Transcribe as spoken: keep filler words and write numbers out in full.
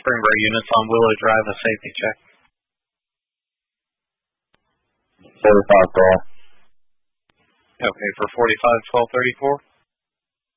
Springboro units on Willow Drive, a safety check. forty-five, twelve. Okay, for forty-five, twelve, thirty-four.